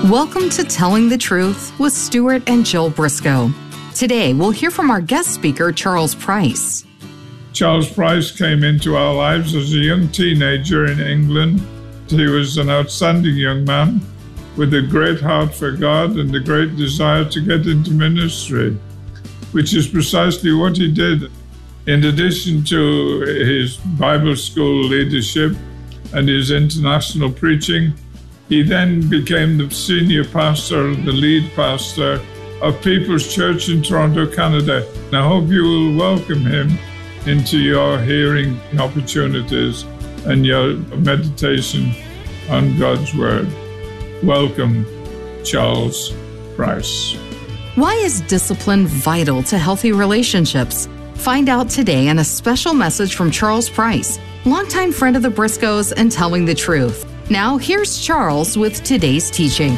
Welcome to Telling the Truth with Stuart and Jill Briscoe. Today, we'll hear from our guest speaker, Charles Price. Charles Price came into our lives as a young teenager in England. He was an outstanding young man with a great heart for God and a great desire to get into ministry, which is precisely what he did. In addition to his Bible school leadership and his international preaching, he then became the senior pastor, the lead pastor of People's Church in Toronto, Canada. And I hope you will welcome him into your hearing opportunities and your meditation on God's Word. Welcome, Charles Price. Why is discipline vital to healthy relationships? Find out today in a special message from Charles Price, longtime friend of the Briscoes and Telling the Truth. Now, here's Charles with today's teaching.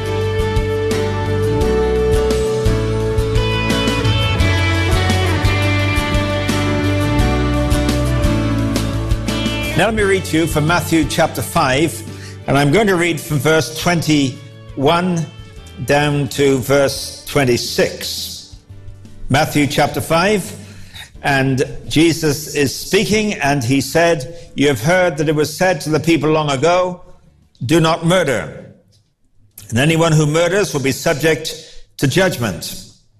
Now let me read to you from Matthew chapter 5, and I'm going to read from verse 21 down to verse 26. Matthew chapter 5, and Jesus is speaking, and he said, "You have heard that it was said to the people long ago, 'Do not murder, and anyone who murders will be subject to judgment.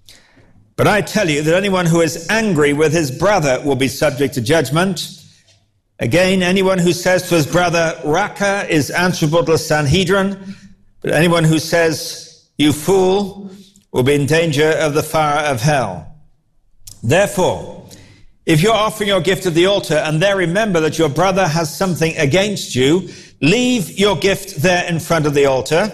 But I tell you that anyone who is angry with his brother will be subject to judgment. Again, anyone who says to his brother, Raca, is answerable to the Sanhedrin, but anyone who says, you fool, will be in danger of the fire of hell. Therefore, if you're offering your gift at the altar and there remember that your brother has something against you, leave your gift there in front of the altar.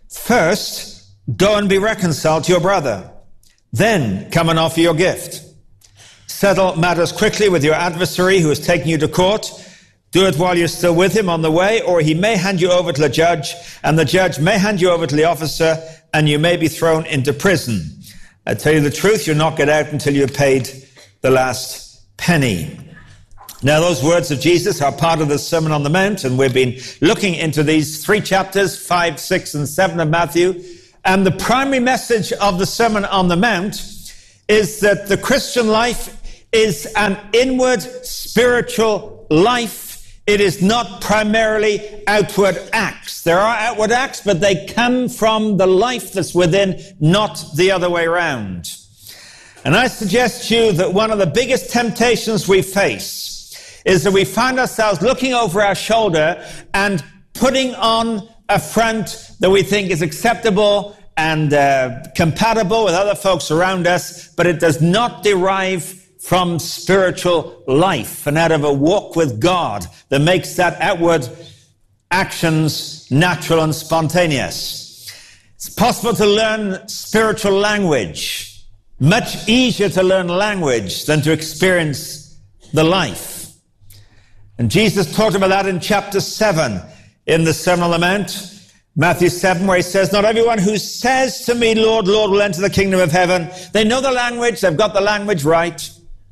First, go and be reconciled to your brother. Then come and offer your gift. Settle matters quickly with your adversary who is taking you to court. Do it while you're still with him on the way, or he may hand you over to the judge, and the judge may hand you over to the officer, and you may be thrown into prison. I tell you the truth, you'll not get out until you've paid the last penny." Now, those words of Jesus are part of the Sermon on the Mount, and we've been looking into these 3 chapters, 5, 6, and 7 of Matthew. And the primary message of the Sermon on the Mount is that the Christian life is an inward spiritual life. It is not primarily outward acts. There are outward acts, but they come from the life that's within, not the other way around. And I suggest to you that one of the biggest temptations we face is that we find ourselves looking over our shoulder and putting on a front that we think is acceptable and compatible with other folks around us, but it does not derive from spiritual life and out of a walk with God that makes that outward actions natural and spontaneous. It's possible to learn spiritual language, much easier to learn language than to experience the life. And Jesus talked about that in chapter 7 in the Sermon on the Mount, Matthew 7, where he says, "Not everyone who says to me, Lord, Lord, will enter the kingdom of heaven." They know the language, they've got the language right.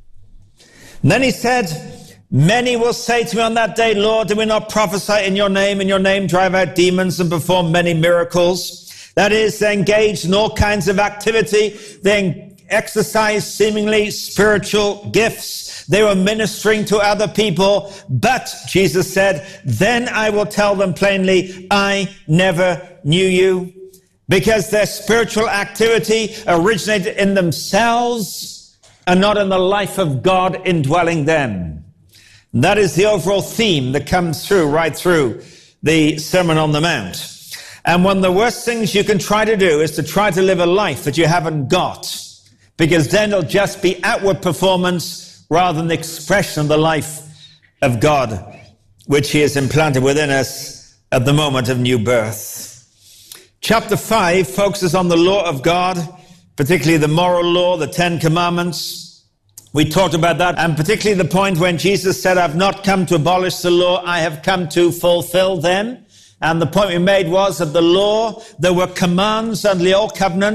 And then he said, "Many will say to me on that day, Lord, did we not prophesy in your name drive out demons and perform many miracles?" That is, they engaged in all kinds of activity. They exercised seemingly spiritual gifts. They were ministering to other people. But, Jesus said, "Then I will tell them plainly, I never knew you." Because their spiritual activity originated in themselves and not in the life of God indwelling them. And that is the overall theme that comes through right through the Sermon on the Mount. And one of the worst things you can try to do is to try to live a life that you haven't got, because then it'll just be outward performance rather than the expression of the life of God, which he has implanted within us at the moment of new birth. Chapter 5 focuses on the law of God, particularly the moral law, the 10 Commandments. We talked about that, and particularly the point when Jesus said, "I've not come to abolish the law, I have come to fulfill them." And the point we made was that the law, there were commands under the Old Covenant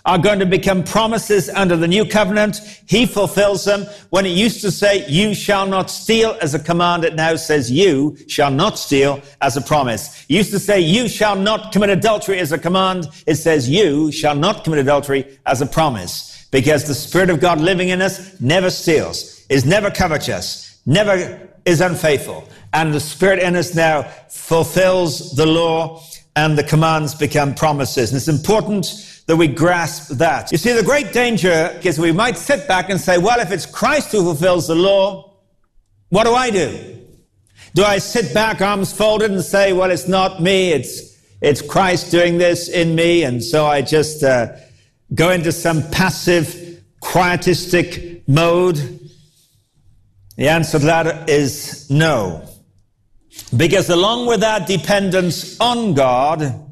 are going to become promises under the new covenant. He fulfills them. When it used to say, you shall not steal as a command, it now says, you shall not steal as a promise. It used to say, you shall not commit adultery as a command. It says, you shall not commit adultery as a promise. Because the Spirit of God living in us never steals, is never covetous, never is unfaithful. And the Spirit in us now fulfills the law, and the commands become promises. And it's important that we grasp that. You see, the great danger is we might sit back and say, well, if it's Christ who fulfills the law, what do I do? Do I sit back, arms folded, and say, well, it's not me, it's Christ doing this in me, and so I just go into some passive, quietistic mode? The answer to that is no. Because along with our dependence on God,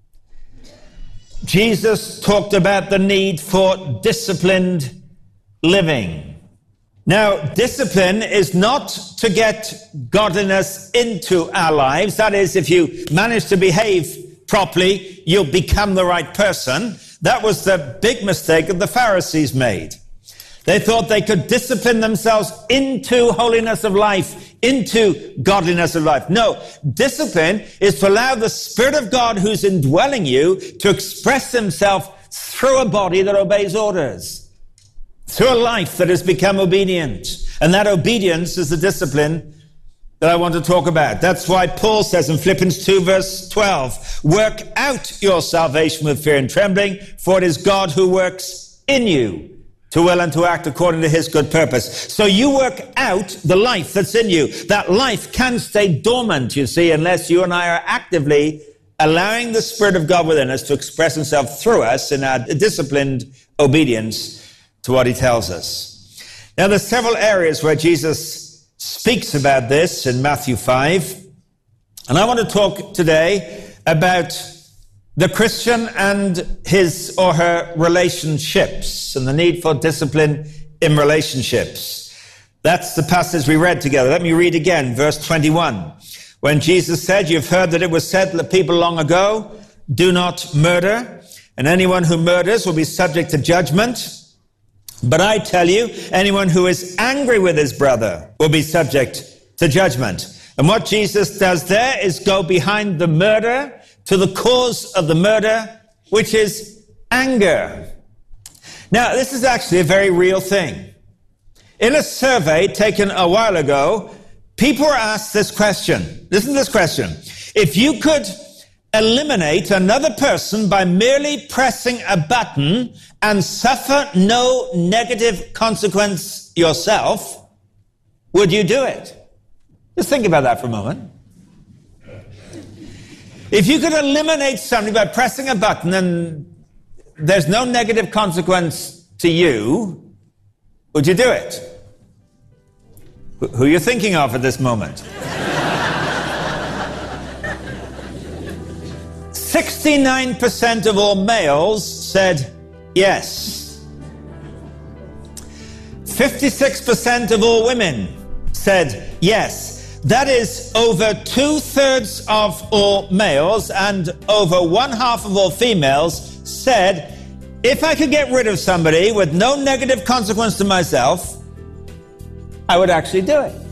Jesus talked about the need for disciplined living. Now, discipline is not to get godliness into our lives. That is, if you manage to behave properly, you'll become the right person. That was the big mistake that the Pharisees made. They thought they could discipline themselves into holiness of life, into godliness of life. No, discipline is to allow the Spirit of God who's indwelling you to express himself through a body that obeys orders, through a life that has become obedient. And that obedience is the discipline that I want to talk about. That's why Paul says in Philippians 2 verse 12, work out your salvation with fear and trembling, for it is God who works in you to will and to act according to his good purpose. So you work out the life that's in you. That life can stay dormant, you see, unless you and I are actively allowing the Spirit of God within us to express himself through us in our disciplined obedience to what he tells us. Now, there's several areas where Jesus speaks about this in Matthew 5. And I want to talk today about the Christian and his or her relationships and the need for discipline in relationships. That's the passage we read together. Let me read again, verse 21. When Jesus said, you've heard that it was said to the people long ago, do not murder, and anyone who murders will be subject to judgment. But I tell you, anyone who is angry with his brother will be subject to judgment. And what Jesus does there is go behind the murder to the cause of the murder, which is anger. Now, this is actually a very real thing. In a survey taken a while ago, people were asked this question. Listen to this question. If you could eliminate another person by merely pressing a button and suffer no negative consequence yourself, would you do it? Just think about that for a moment. If you could eliminate somebody by pressing a button and there's no negative consequence to you, would you do it? Who are you thinking of at this moment? 69% of all males said yes. 56% of all women said yes. That is over 2/3 of all males and over 1/2 of all females said, if I could get rid of somebody with no negative consequence to myself, I would actually do it.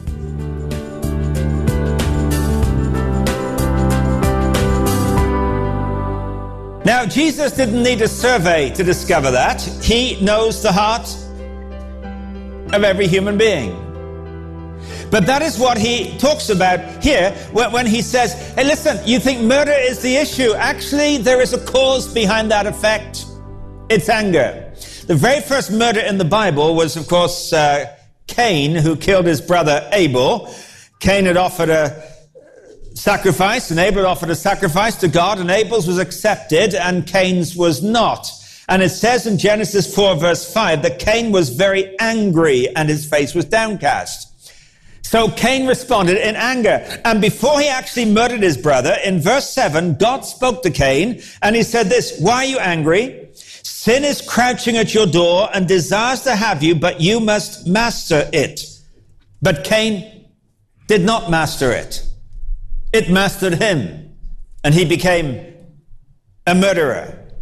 Now, Jesus didn't need a survey to discover that. He knows the heart of every human being. But that is what he talks about here when he says, hey, listen, you think murder is the issue. Actually, there is a cause behind that effect. It's anger. The very first murder in the Bible was, of course, Cain, who killed his brother Abel. Cain had offered a sacrifice, and Abel offered a sacrifice to God, and Abel's was accepted, and Cain's was not. And it says in Genesis 4, verse 5, that Cain was very angry, and his face was downcast. So Cain responded in anger. And before he actually murdered his brother, in verse 7, God spoke to Cain, and he said this, why are you angry? Sin is crouching at your door and desires to have you, but you must master it. But Cain did not master it. It mastered him, and he became a murderer.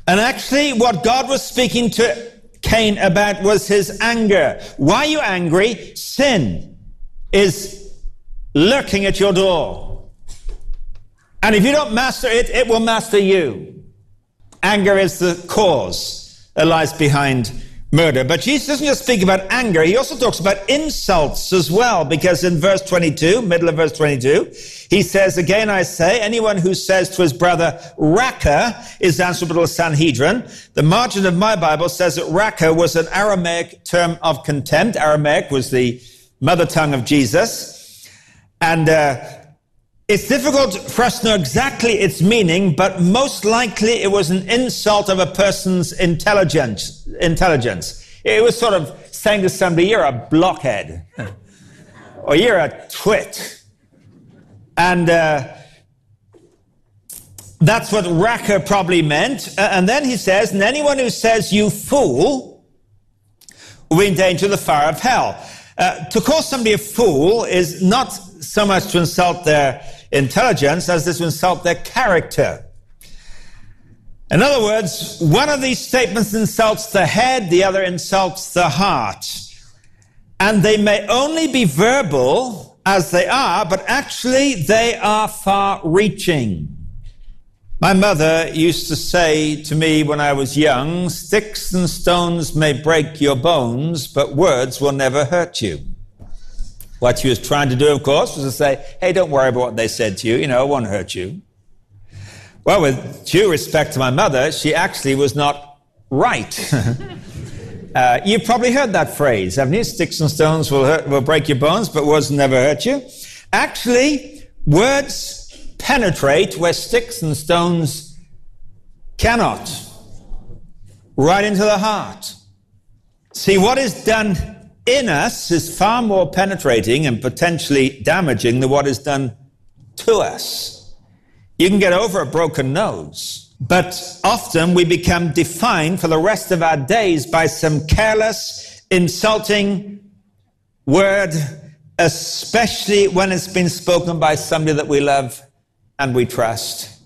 And actually, what God was speaking to Cain about was his anger. Why are you angry? Sin is lurking at your door. And if you don't master it, it will master you. Anger is the cause that lies behind murder. But Jesus doesn't just speak about anger, he also talks about insults as well, because in verse 22, middle of verse 22, he says, again I say, anyone who says to his brother, Raka, is answerable to the Sanhedrin. The margin of my Bible says that Raka was an Aramaic term of contempt. Aramaic was the mother tongue of Jesus. And it's difficult for us to know exactly its meaning, but most likely it was an insult of a person's intelligence. It was sort of saying to somebody, you're a blockhead, or you're a twit. And that's what Raka probably meant. And then he says, and anyone who says, you fool, will be in danger of the fire of hell. To call somebody a fool is not so much to insult their intelligence as to insult their character. In other words, one of these statements insults the head, the other insults the heart. And they may only be verbal as they are, but actually they are far-reaching. My mother used to say to me when I was young, sticks and stones may break your bones, but words will never hurt you. What she was trying to do, of course, was to say, hey, don't worry about what they said to you. You know, it won't hurt you. Well, with due respect to my mother, she actually was not right. You've probably heard that phrase, haven't you? Sticks and stones will break your bones, but words will never hurt you. Actually, words penetrate where sticks and stones cannot. Right into the heart. See, what is done in us is far more penetrating and potentially damaging than what is done to us. You can get over a broken nose, but often we become defined for the rest of our days by some careless, insulting word, especially when it's been spoken by somebody that we love and we trust.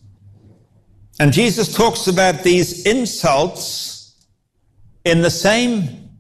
And Jesus talks about these insults in the same,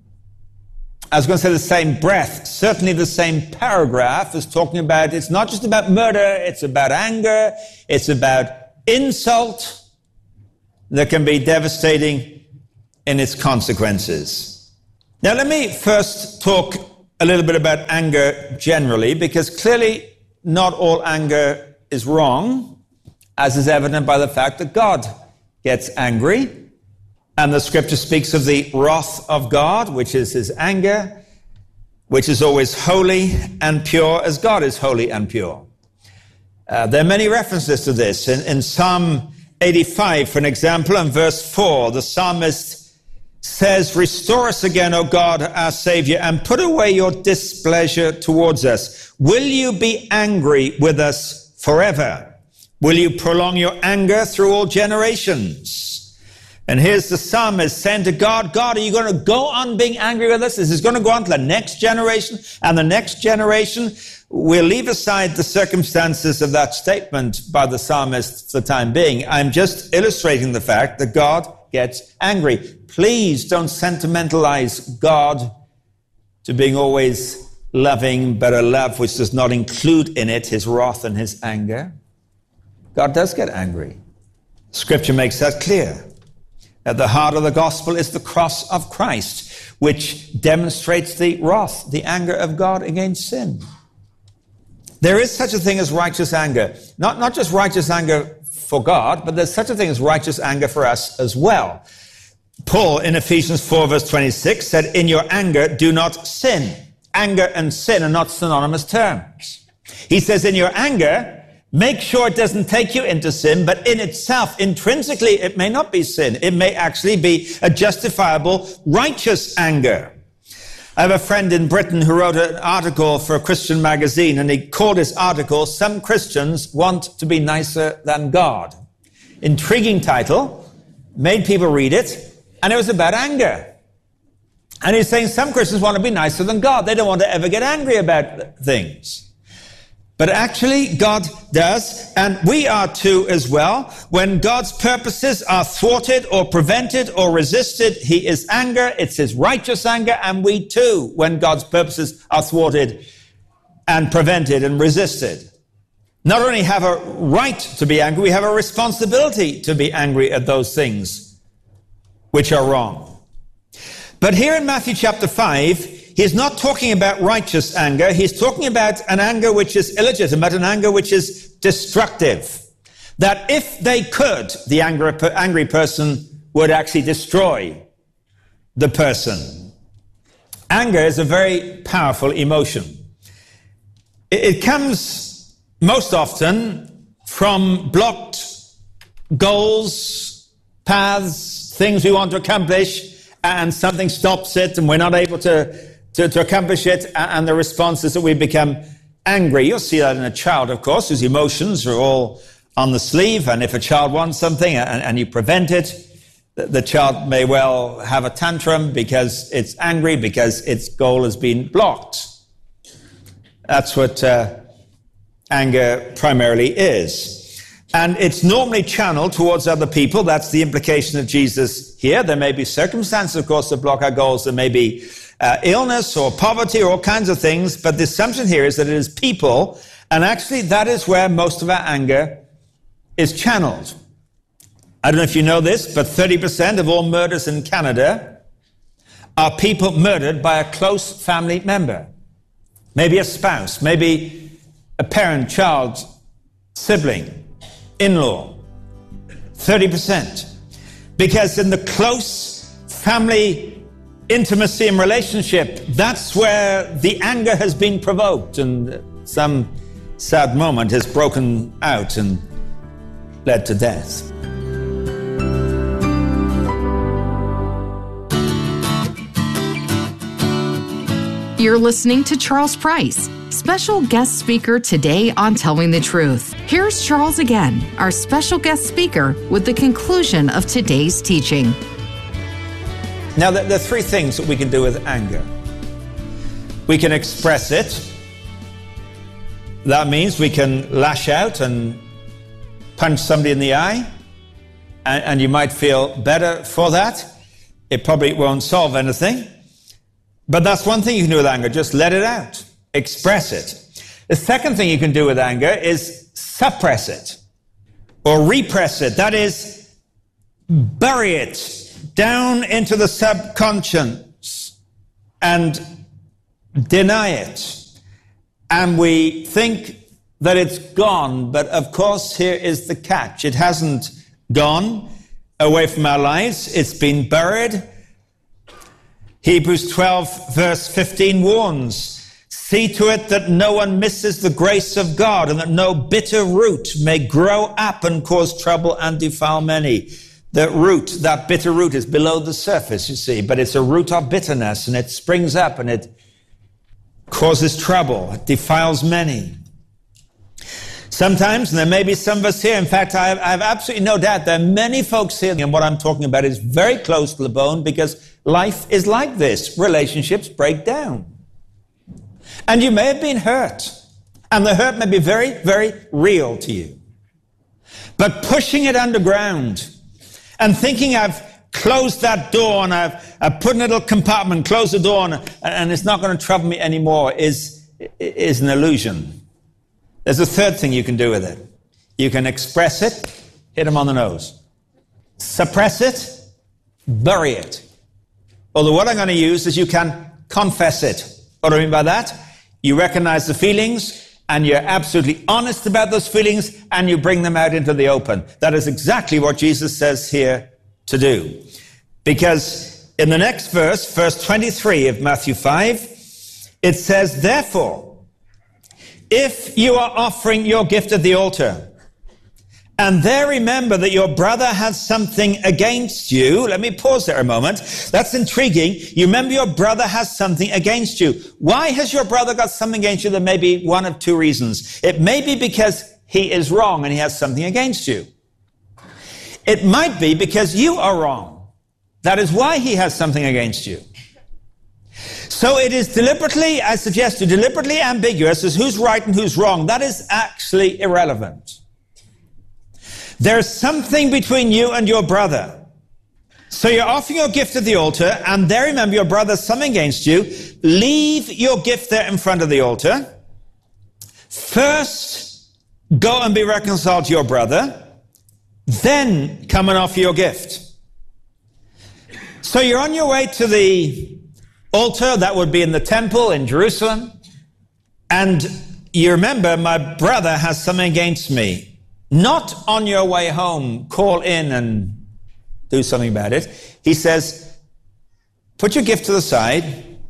I was going to say the same breath, certainly the same paragraph is talking about, it's not just about murder, it's about anger, it's about insult that can be devastating in its consequences. Now let me first talk a little bit about anger generally, because clearly not all anger is wrong, as is evident by the fact that God gets angry. And the scripture speaks of the wrath of God, which is his anger, which is always holy and pure as God is holy and pure. There are many references to this. In Psalm 85, for an example, in verse 4, the psalmist says, restore us again, O God, our Savior, and put away your displeasure towards us. Will you be angry with us forever? Will you prolong your anger through all generations? And here's the psalmist saying to God, God, are you going to go on being angry with us? Is this going to go on to the next generation and the next generation? We'll leave aside the circumstances of that statement by the psalmist for the time being. I'm just illustrating the fact that God gets angry. Please don't sentimentalize God to being always loving, but a love which does not include in it his wrath and his anger. God does get angry. Scripture makes that clear. At the heart of the gospel is the cross of Christ, which demonstrates the wrath, the anger of God against sin. There is such a thing as righteous anger. Not just righteous anger for God, but there's such a thing as righteous anger for us as well. Paul in Ephesians 4 verse 26 said, in your anger, do not sin. Anger and sin are not synonymous terms. He says, in your anger, make sure it doesn't take you into sin, but in itself, intrinsically, it may not be sin. It may actually be a justifiable, righteous anger. I have a friend in Britain who wrote an article for a Christian magazine, and he called his article, Some Christians Want to Be Nicer Than God. Intriguing title, made people read it, and it was about anger. And he's saying some Christians want to be nicer than God. They don't want to ever get angry about things. But actually, God does, and we are too as well. When God's purposes are thwarted or prevented or resisted, he is anger. It's his righteous anger, and we too, when God's purposes are thwarted and prevented and resisted, not only have a right to be angry, we have a responsibility to be angry at those things which are wrong. But here in Matthew chapter 5, he's not talking about righteous anger. He's talking about an anger which is illegitimate, an anger which is destructive. That if they could, the angry person would actually destroy the person. Anger is a very powerful emotion. It comes most often from blocked goals, paths, things we want to accomplish, and something stops it and we're not able to accomplish it, and the response is that we become angry. You'll see that in a child, of course, whose emotions are all on the sleeve, and if a child wants something and you prevent it, the child may well have a tantrum because it's angry, because its goal has been blocked. That's what anger primarily is. And it's normally channeled towards other people. That's the implication of Jesus here. There may be circumstances, of course, that block our goals. There may be illness or poverty or all kinds of things. But the assumption here is that it is people. And actually, that is where most of our anger is channeled. I don't know if you know this, but 30% of all murders in Canada are people murdered by a close family member. Maybe a spouse, maybe a parent, child, sibling, in-law. 30%. Because in the close family intimacy and relationship, that's where the anger has been provoked, and some sad moment has broken out and led to death. You're listening to Charles Price, special guest speaker today on Telling the Truth. Here's Charles again, our special guest speaker, with the conclusion of today's teaching. Now, there are three things that we can do with anger. We can express it. That means we can lash out and punch somebody in the eye, and you might feel better for that. It probably won't solve anything. But that's one thing you can do with anger. Just let it out. Express it. The second thing you can do with anger is suppress it or repress it. That is, bury it down into the subconscious and deny it. And we think that it's gone. But of course, here is the catch. It hasn't gone away from our lives. It's been buried. Hebrews 12 verse 15 warns, see to it that no one misses the grace of God, and that no bitter root may grow up and cause trouble and defile many. The root, that bitter root, is below the surface, you see, but it's a root of bitterness, and it springs up and it causes trouble. It defiles many. Sometimes, and there may be some of us here, in fact, I have absolutely no doubt there are many folks here, and what I'm talking about is very close to the bone, because life is like this. Relationships break down. And you may have been hurt, and the hurt may be very, very real to you. But pushing it underground and thinking I've closed that door and I've put in a little compartment, closed the door, and it's not going to trouble me anymore is an illusion. There's a third thing you can do with it. You can express it, hit them on the nose. Suppress it, bury it. Although what I'm going to use is you can confess it. What do I mean by that? You recognize the feelings, and you're absolutely honest about those feelings, and you bring them out into the open. That is exactly what Jesus says here to do. Because in the next verse, verse 23 of Matthew 5, it says, therefore, if you are offering your gift at the altar, and there remember that your brother has something against you. Let me pause there a moment. That's intriguing. You remember your brother has something against you. Why has your brother got something against you? There may be one of two reasons. It may be because he is wrong and he has something against you. It might be because you are wrong. That is why he has something against you. So it is deliberately, I suggest, deliberately ambiguous as who's right and who's wrong. That is actually irrelevant. There's something between you and your brother. So you're offering your gift at the altar, and there, remember, your brother's something against you. Leave your gift there in front of the altar. First, go and be reconciled to your brother. Then come and offer your gift. So you're on your way to the altar. That would be in the temple in Jerusalem. And you remember, my brother has something against me. Not on your way home, call in and do something about it. He says, put your gift to the side,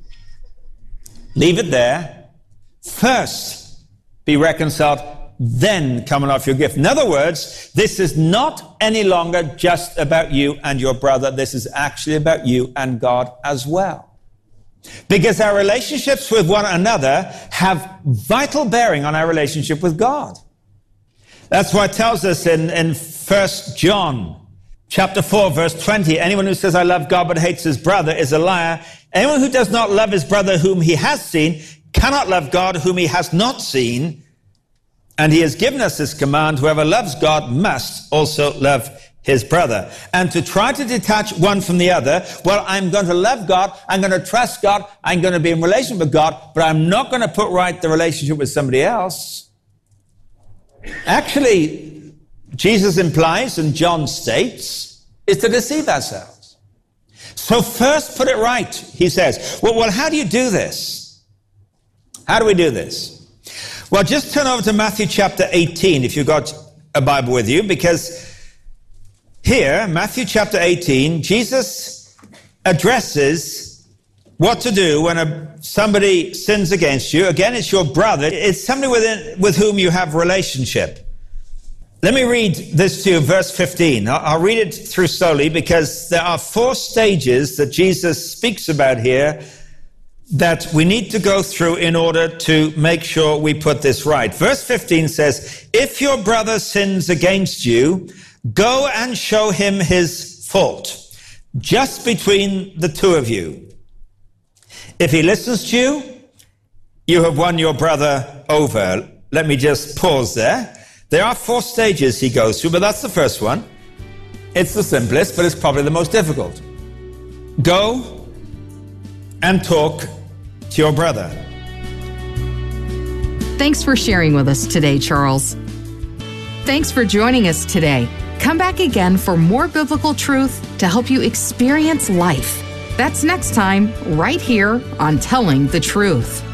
leave it there, first be reconciled, then come and offer your gift. In other words, this is not any longer just about you and your brother. This is actually about you and God as well. Because our relationships with one another have vital bearing on our relationship with God. That's why it tells us in 1 John chapter 4, verse 20, anyone who says, I love God but hates his brother is a liar. Anyone who does not love his brother whom he has seen cannot love God whom he has not seen. And he has given us this command, whoever loves God must also love his brother. And to try to detach one from the other, well, I'm going to love God, I'm going to trust God, I'm going to be in relation with God, but I'm not going to put right the relationship with somebody else. Actually, Jesus implies, and John states, is to deceive ourselves. So first put it right, he says. Well, how do you do this? How do we do this? Well, just turn over to Matthew chapter 18, if you've got a Bible with you, because here, Matthew chapter 18, Jesus addresses what to do when somebody sins against you. Again, it's your brother. It's somebody with whom you have relationship. Let me read this to you, verse 15. I'll read it through slowly because there are 4 stages that Jesus speaks about here that we need to go through in order to make sure we put this right. Verse 15 says, if your brother sins against you, go and show him his fault, just between the two of you. If he listens to you, you have won your brother over. Let me just pause there. There are 4 stages he goes through, but that's the first one. It's the simplest, but it's probably the most difficult. Go and talk to your brother. Thanks for sharing with us today, Charles. Thanks for joining us today. Come back again for more biblical truth to help you experience life. That's next time, right here on Telling the Truth.